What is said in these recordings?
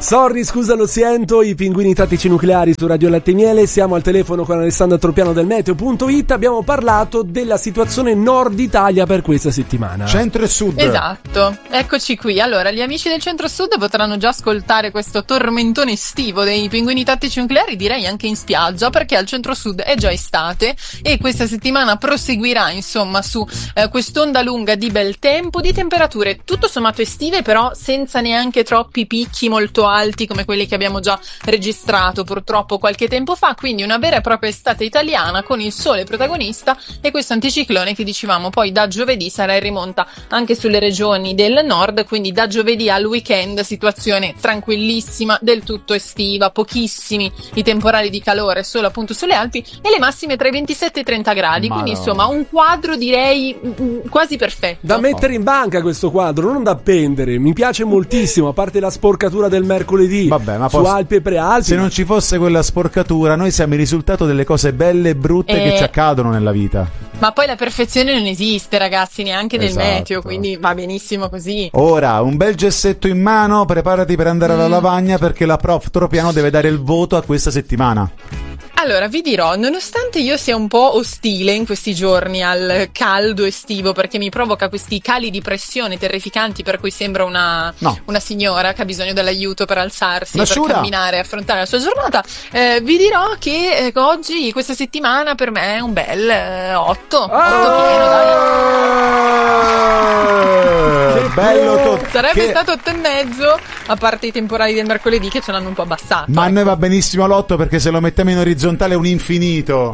Sorry, scusa, lo sento, i pinguini tattici nucleari su Radio Latte e Miele. Siamo al telefono con Alessandra Tropiano del Meteo.it. Abbiamo parlato della situazione Nord Italia per questa settimana. Centro e Sud. Esatto, eccoci qui. Allora, gli amici del Centro-Sud potranno già ascoltare questo tormentone estivo dei pinguini tattici nucleari, direi anche in spiaggia, perché al Centro-Sud è già estate e questa settimana proseguirà, insomma, su quest'onda lunga di bel tempo, di temperature tutto sommato estive, però senza neanche troppi picchi molto alti come quelli che abbiamo già registrato purtroppo qualche tempo fa, quindi una vera e propria estate italiana con il sole protagonista e questo anticiclone che dicevamo poi da giovedì sarà in rimonta anche sulle regioni del nord, quindi da giovedì al weekend situazione tranquillissima, del tutto estiva, pochissimi i temporali di calore solo appunto sulle Alpi e le massime tra i 27 e i 30 gradi, quindi insomma un quadro direi quasi perfetto. Da mettere in banca questo quadro, non da appendere, mi piace moltissimo, a parte la sporcatura del mercoledì. Vabbè, ma su Alpi e Prealpi. Se non ci fosse quella sporcatura, noi siamo il risultato delle cose belle e brutte che ci accadono nella vita. Ma poi la perfezione non esiste, ragazzi, neanche nel meteo, quindi va benissimo così. Ora, un bel gessetto in mano, preparati per andare alla lavagna perché la prof Tropiano deve dare il voto a questa settimana. Allora, vi dirò, nonostante io sia un po' ostile in questi giorni al caldo estivo, perché mi provoca questi cali di pressione terrificanti per cui sembra una signora che ha bisogno dell'aiuto per alzarsi, per camminare e affrontare la sua giornata, vi dirò che oggi, questa settimana, per me è un bel 8 pieno, dai. Bello Sarebbe stato 8,5, a parte i temporali del mercoledì che ce l'hanno un po' abbassato. Ma a noi va benissimo l'8 perché se lo mettiamo in orizzontale è un infinito.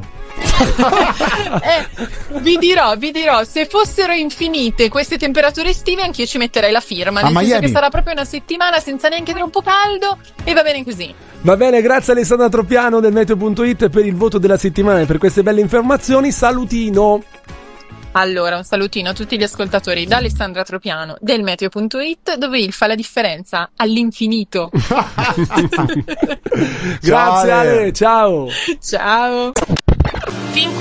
Vi dirò, se fossero infinite queste temperature estive anch'io ci metterei la firma, nel senso che sarà proprio una settimana senza neanche troppo caldo e va bene così. Va bene, grazie Alessandra Tropiano del Meteo.it per il voto della settimana e per queste belle informazioni. Salutino. Allora, un salutino a tutti gli ascoltatori da Alessandra Tropiano del Meteo.it, dove il fa la differenza all'infinito. Grazie Ale, ciao. Ciao.